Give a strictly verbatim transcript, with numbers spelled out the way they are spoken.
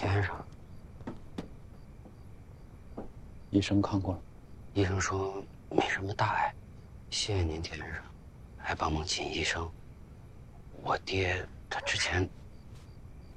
天上。 医生看过了， 医生说没什么大碍，谢谢您，天生，还帮忙请医生。我爹他之前